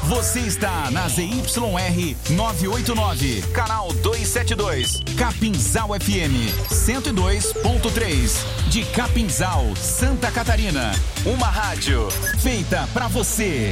Você está na ZYR 989, canal 272, Capinzal FM 102.3, de Capinzal, Santa Catarina. Uma rádio feita pra você.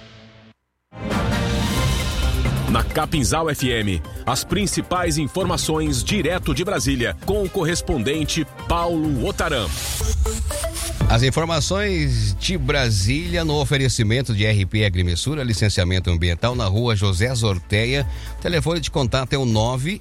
Na Capinzal FM, as principais informações direto de Brasília, com o correspondente Paulo Otaran. As informações de Brasília no oferecimento de RP Agrimensura, licenciamento ambiental na rua José Zorteia. O telefone de contato é o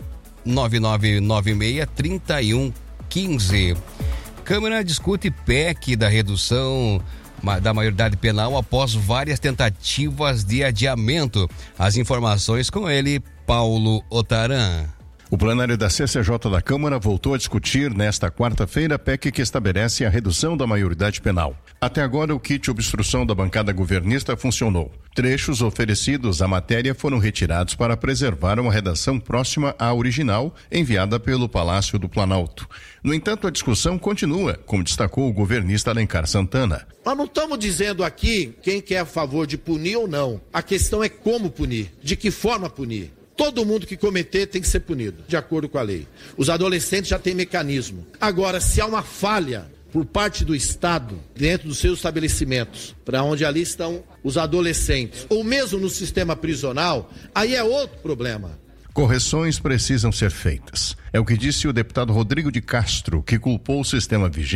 99996-3115. Câmara discute PEC da redução da maioridade penal após várias tentativas de adiamento. As informações com ele, Paulo Otaran. O plenário da CCJ da Câmara voltou a discutir nesta quarta-feira a PEC que estabelece a redução da maioridade penal. Até agora, o kit obstrução da bancada governista funcionou. Trechos oferecidos à matéria foram retirados para preservar uma redação próxima à original, enviada pelo Palácio do Planalto. No entanto, a discussão continua, como destacou o governista Alencar Santana. Nós não estamos dizendo aqui quem que é a favor de punir ou não. A questão é como punir, de que forma punir. Todo mundo que cometer tem que ser punido, de acordo com a lei. Os adolescentes já têm mecanismo. Agora, se há uma falha por parte do Estado, dentro dos seus estabelecimentos, para onde ali estão os adolescentes, ou mesmo no sistema prisional, aí é outro problema. Correções precisam ser feitas. É o que disse o deputado Rodrigo de Castro, que culpou o sistema vigente